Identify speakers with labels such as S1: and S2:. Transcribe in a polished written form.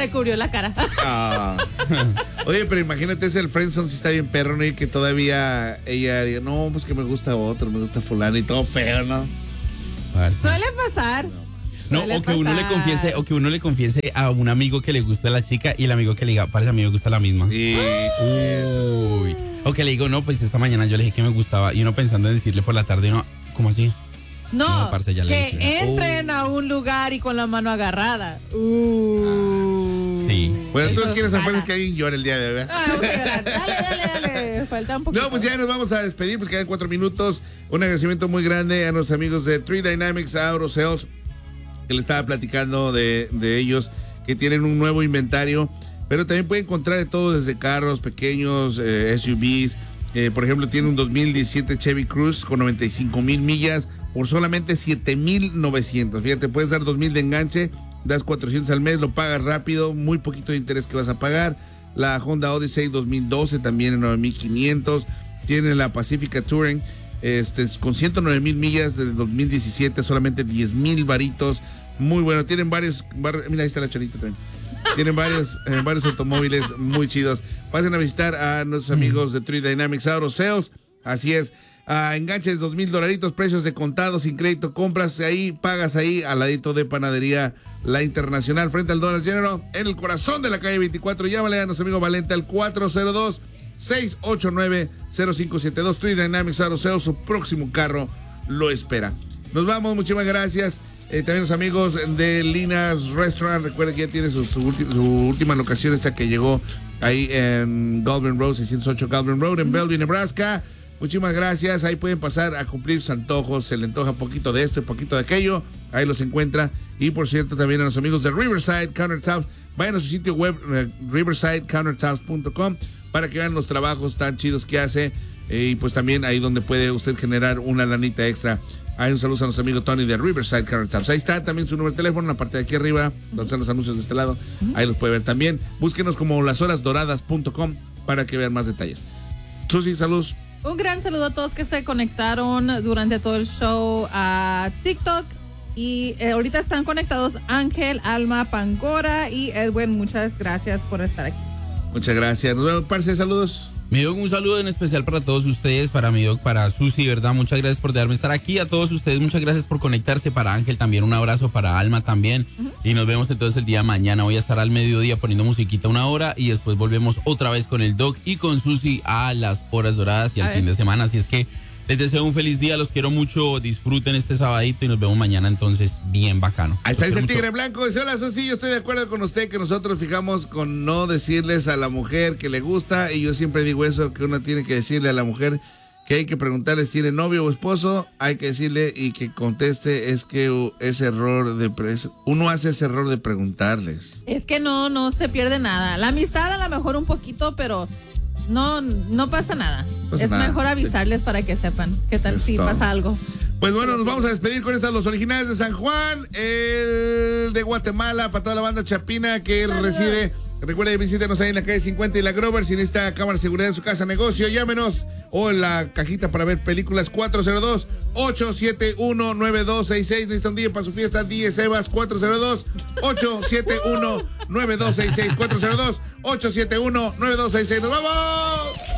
S1: le cubrió la cara.
S2: Ah. Oye, pero imagínate, es el friendzone, si está bien perro, ¿no? Y que todavía ella diga, no, pues que me gusta otro, me gusta fulano y todo feo, ¿no?
S1: Suele pasar.
S3: No, o que uno le confiese a un amigo que le gusta a la chica y el amigo que le diga, parece a mí me gusta la misma.
S2: Sí.
S3: Uy. O que le digo, no, pues esta mañana yo le dije que me gustaba y uno pensando en decirle por la tarde, no, ¿cómo así?
S1: No,
S3: parce, ya le
S1: que
S3: dije.
S1: entren a un lugar y con la mano agarrada.
S3: Sí.
S2: Bueno, tú
S1: Eso
S2: quieres
S1: jala.
S2: hacer que alguien llore el día de hoy.
S1: Voy a llorar. Dale. Falta un poquito.
S2: No, pues ya nos vamos a despedir porque quedan 4 minutos. Un agradecimiento muy grande a los amigos de 3 Dynamics Auto Sales, que le estaba platicando de ellos, que tienen un nuevo inventario, pero también pueden encontrar de todo, desde carros pequeños, SUVs. Por ejemplo, tiene un 2017 Chevy Cruze con 95,000 millas por solamente 7,900. Fíjate, puedes dar 2,000 de enganche, das 400 al mes, lo pagas rápido, muy poquito de interés que vas a pagar. La Honda Odyssey 2012 también en 9,500. Tiene la Pacifica Touring con 109,000 millas del 2017, solamente 10,000 varitos. Muy bueno. Tienen varios, mira, ahí está la Chorita también. Tienen varios automóviles muy chidos. Pasen a visitar a nuestros amigos de 3 Dynamics Auto Sales. Así es. Enganches $2,000, precios de contado, sin crédito, compras ahí, pagas ahí, al ladito de Panadería La Internacional, frente al Dollar General, en el corazón de la calle 24. Llámale a nuestro amigo Valente al 402-689-0572. 3 Dynamics Auto Sales, su próximo carro lo espera. Nos vamos, muchísimas gracias. También los amigos de Lina's Restaurant, recuerden que ya tiene su última locación, esta que llegó ahí en Galvin Road, 608 Galvin Road, en Bellevue, Nebraska. Muchísimas gracias, ahí pueden pasar a cumplir sus antojos, se le antoja poquito de esto y poquito de aquello, ahí los encuentra. Y por cierto, también a los amigos de Riverside Countertops, vayan a su sitio web, riversidecountertops.com, para que vean los trabajos tan chidos que hace, y pues también ahí donde puede usted generar una lanita extra. Hay un saludo a nuestro amigo Tony de Riverside Countertops. Ahí está también su número de teléfono en la parte de aquí arriba, donde están los anuncios de este lado. Ahí los puede ver también. Búsquenos como lashorasdoradas.com para que vean más detalles. Susi, saludos.
S1: Un gran saludo a todos que se conectaron durante todo el show a TikTok. Y ahorita están conectados Ángel, Alma, Pangora y Edwin. Muchas gracias por estar aquí.
S2: Muchas gracias. Nos vemos, parce. Saludos.
S3: Mi Doc, un saludo en especial para todos ustedes, para mi Doc, para Susi, ¿verdad? Muchas gracias por dejarme estar aquí. A todos ustedes, muchas gracias por conectarse. Para Ángel también, un abrazo. Para Alma también. Y nos vemos entonces el día de mañana. Voy a estar al mediodía poniendo musiquita 1 hora y después volvemos otra vez con el Doc y con Susi a las horas doradas y al fin de semana. Así es que les deseo un feliz día, los quiero mucho, disfruten este sabadito y nos vemos mañana entonces bien bacano.
S2: Ahí está el Tigre Blanco. Dice, hola Susi, yo estoy de acuerdo con usted que nosotros fijamos con no decirles a la mujer que le gusta, y yo siempre digo eso, que uno tiene que decirle a la mujer que hay que preguntarle si tiene novio o esposo, hay que decirle y que conteste, es que ese error uno hace ese error de preguntarles.
S1: Es que no se pierde nada. La amistad a lo mejor un poquito, pero no pasa nada. Es mejor avisarles para que sepan qué tal si pasa algo.
S2: Pues bueno, nos vamos a despedir con estas, los originales de San Juan, el de Guatemala, para toda la banda chapina que reside. Recuerden, visítenos ahí en la calle 50 y la Grover. Si necesita cámara de seguridad en su casa, negocio, llámenos. O en la cajita para ver películas, 402-871-9266. Necesita un día para su fiesta, 10 Evas, 402-871-9266. 402-871-9266. ¡Nos vamos!